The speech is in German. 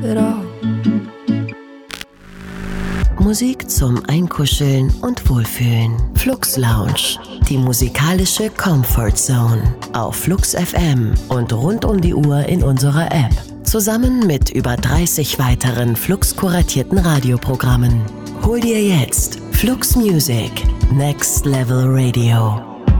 at all. Musik zum Einkuscheln und Wohlfühlen. Flux Lounge, die musikalische Comfort Zone. Auf Flux FM und rund um die Uhr in unserer App. Zusammen mit über 30 weiteren Flux-kuratierten Radioprogrammen. Hol dir jetzt Flux Music, Next Level Radio.